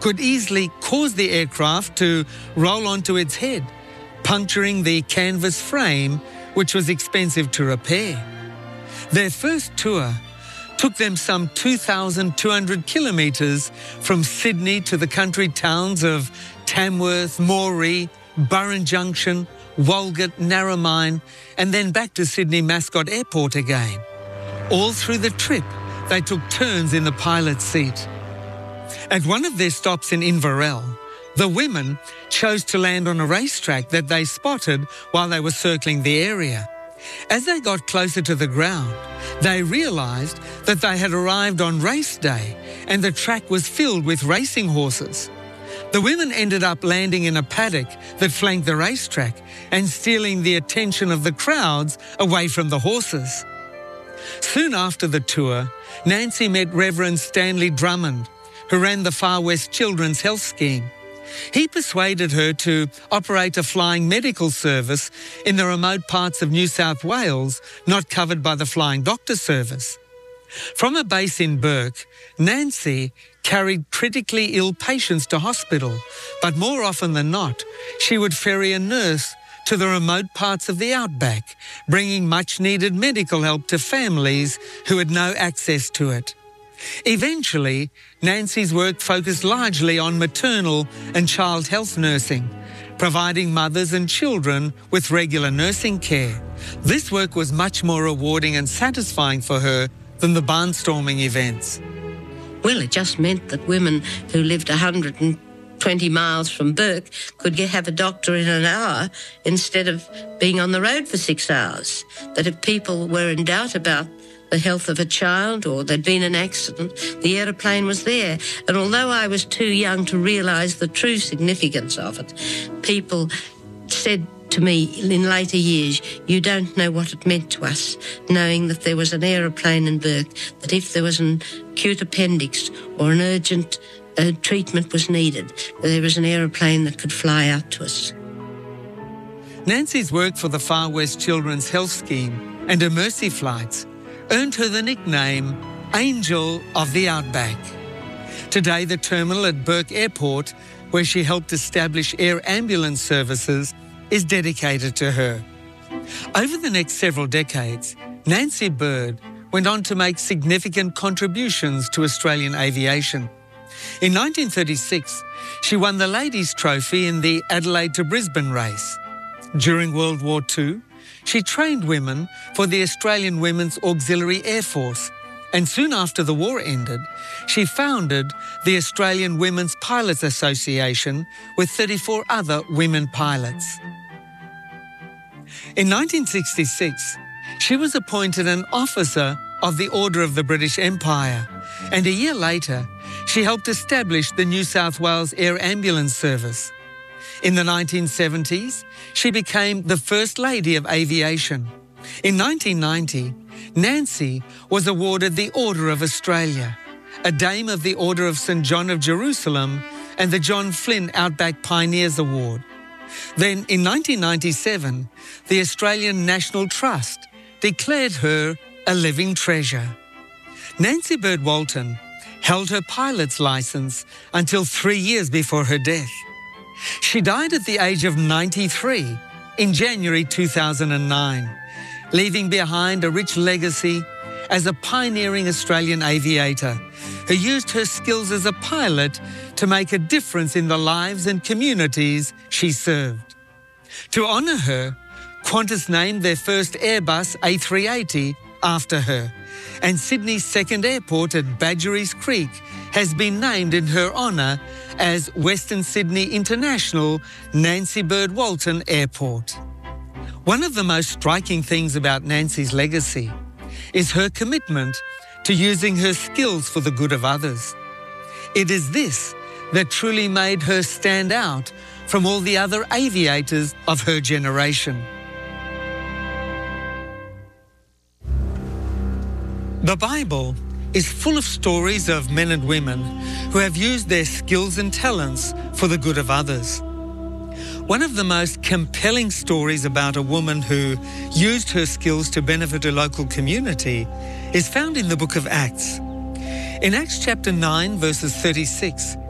could easily cause the aircraft to roll onto its head, puncturing the canvas frame, which was expensive to repair. Their first tour took them some 2,200 kilometres from Sydney to the country towns of Tamworth, Moree, Burren Junction, Walgett, Narromine, and then back to Sydney Mascot Airport again. All through the trip, they took turns in the pilot's seat. At one of their stops in Inverell, the women chose to land on a racetrack that they spotted while they were circling the area. As they got closer to the ground, they realised that they had arrived on race day and the track was filled with racing horses. The women ended up landing in a paddock that flanked the racetrack and stealing the attention of the crowds away from the horses. Soon after the tour, Nancy met Reverend Stanley Drummond, who ran the Far West Children's Health Scheme. He persuaded her to operate a flying medical service in the remote parts of New South Wales not covered by the Flying Doctor Service. From a base in Bourke, Nancy carried critically ill patients to hospital, but more often than not, she would ferry a nurse to the remote parts of the outback, bringing much-needed medical help to families who had no access to it. Eventually, Nancy's work focused largely on maternal and child health nursing, providing mothers and children with regular nursing care. This work was much more rewarding and satisfying for her than the barnstorming events. Well, it just meant that women who lived 120 miles from Bourke could have a doctor in an hour instead of being on the road for 6 hours. That if people were in doubt about the health of a child or there'd been an accident, the aeroplane was there. And although I was too young to realise the true significance of it, people said to me in later years, you don't know what it meant to us, knowing that there was an aeroplane in Bourke, that if there was an acute appendix or an urgent treatment was needed, there was an aeroplane that could fly out to us. Nancy's work for the Far West Children's Health Scheme and her Mercy flights earned her the nickname Angel of the Outback. Today, the terminal at Bourke Airport, where she helped establish air ambulance services, is dedicated to her. Over the next several decades, Nancy Bird went on to make significant contributions to Australian aviation. In 1936, she won the Ladies' Trophy in the Adelaide to Brisbane race. During World War II, she trained women for the Australian Women's Auxiliary Air Force, and soon after the war ended, she founded the Australian Women's Pilots Association with 34 other women pilots. In 1966, she was appointed an officer of the Order of the British Empire, and a year later, she helped establish the New South Wales Air Ambulance Service. In the 1970s, she became the First Lady of Aviation. In 1990, Nancy was awarded the Order of Australia, a Dame of the Order of St John of Jerusalem, and the John Flynn Outback Pioneers Award. Then, in 1997, the Australian National Trust declared her a living treasure. Nancy Bird Walton held her pilot's licence until 3 years before her death. She died at the age of 93 in January 2009, leaving behind a rich legacy as a pioneering Australian aviator who used her skills as a pilot to make a difference in the lives and communities she served. To honour her, Qantas named their first Airbus A380 after her, and Sydney's second airport at Badgerys Creek has been named in her honour as Western Sydney International Nancy Bird Walton Airport. One of the most striking things about Nancy's legacy is her commitment to using her skills for the good of others. It is this that truly made her stand out from all the other aviators of her generation. The Bible is full of stories of men and women who have used their skills and talents for the good of others. One of the most compelling stories about a woman who used her skills to benefit a local community is found in the book of Acts. In Acts chapter 9, verses 36,